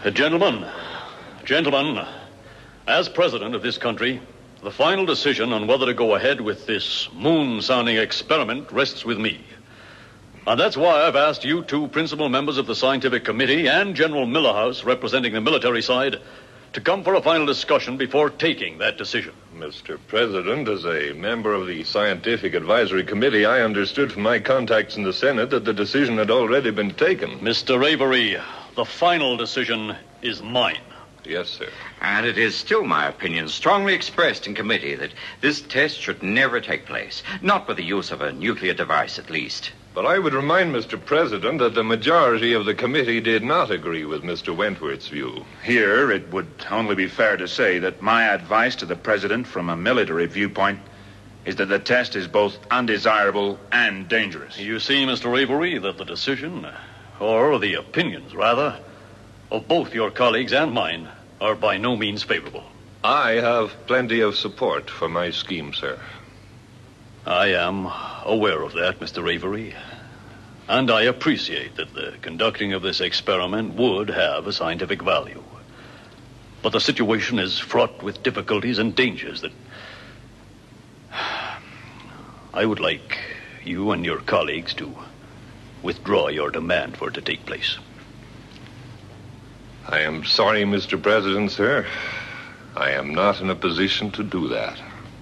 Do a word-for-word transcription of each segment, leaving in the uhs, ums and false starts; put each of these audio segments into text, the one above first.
Uh, gentlemen, gentlemen, as president of this country, the final decision on whether to go ahead with this moon-sounding experiment rests with me. And that's why I've asked you two principal members of the scientific committee and General Millerhouse, representing the military side, to come for a final discussion before taking that decision. Mister President, as a member of the Scientific Advisory Committee, I understood from my contacts in the Senate that the decision had already been taken. Mister Avery, the final decision is mine. Yes, sir. And it is still my opinion, strongly expressed in committee, that this test should never take place. Not with the use of a nuclear device, at least. But I would remind Mister President that the majority of the committee did not agree with Mister Wentworth's view. Here, it would only be fair to say that my advice to the President from a military viewpoint is that the test is both undesirable and dangerous. You see, Mister Avery, that the decision, or the opinions, rather, of both your colleagues and mine are by no means favorable. I have plenty of support for my scheme, sir. I am aware of that, Mister Avery. And I appreciate that the conducting of this experiment would have a scientific value. But the situation is fraught with difficulties and dangers that I would like you and your colleagues to withdraw your demand for it to take place. I am sorry, Mister President, sir. I am not in a position to do that.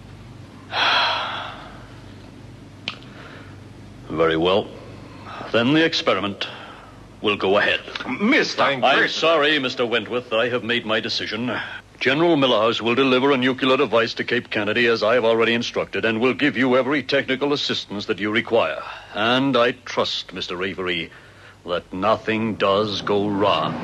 Very well. Then the experiment will go ahead. Mister I'm sorry, Mister Wentworth. I have made my decision. General Millerhouse will deliver a nuclear device to Cape Kennedy as I have already instructed, and will give you every technical assistance that you require. And I trust, Mister Avery, that nothing does go wrong.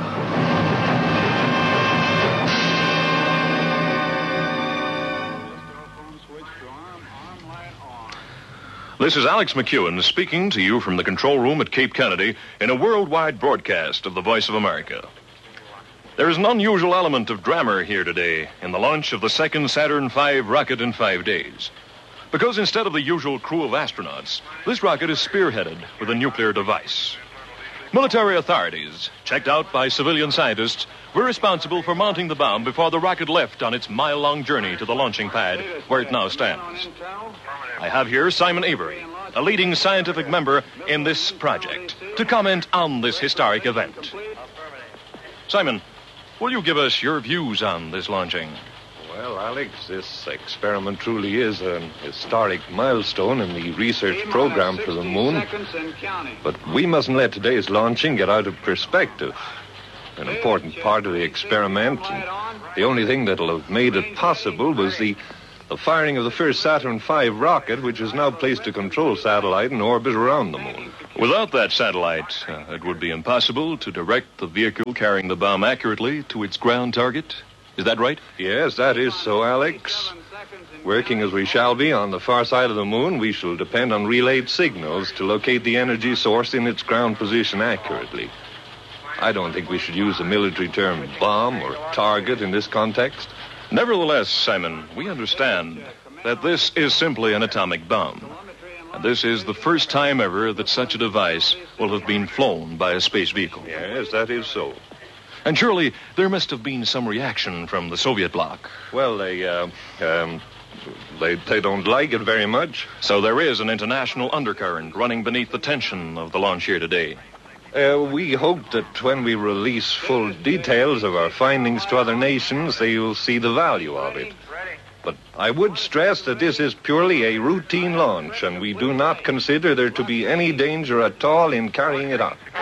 This is Alex McEwen speaking to you from the control room at Cape Kennedy in a worldwide broadcast of the Voice of America. There is an unusual element of drama here today in the launch of the second Saturn five rocket in five days. Because instead of the usual crew of astronauts, this rocket is spearheaded with a nuclear device. Military authorities, checked out by civilian scientists, were responsible for mounting the bomb before the rocket left on its mile-long journey to the launching pad where it now stands. I have here Simon Avery, a leading scientific member in this project, to comment on this historic event. Simon, will you give us your views on this launching? Well, Alex, this experiment truly is an historic milestone in the research program for the moon. But we mustn't let today's launching get out of perspective. An important part of the experiment, and the only thing that'll have made it possible, was the, the firing of the first Saturn five rocket, which is now placed a control satellite in orbit around the moon. Without that satellite, uh, it would be impossible to direct the vehicle carrying the bomb accurately to its ground target. Is that right? Yes, that is so, Alex. Working as we shall be on the far side of the moon, we shall depend on relayed signals to locate the energy source in its ground position accurately. I don't think we should use the military term bomb or target in this context. Nevertheless, Simon, we understand that this is simply an atomic bomb. And this is the first time ever that such a device will have been flown by a space vehicle. Yes, that is so. And surely there must have been some reaction from the Soviet bloc. Well, they, uh, um, they, they don't like it very much. So there is an international undercurrent running beneath the tension of the launch here today. Uh, we hope that when we release full details of our findings to other nations, they will see the value of it. But I would stress that this is purely a routine launch, and we do not consider there to be any danger at all in carrying it out.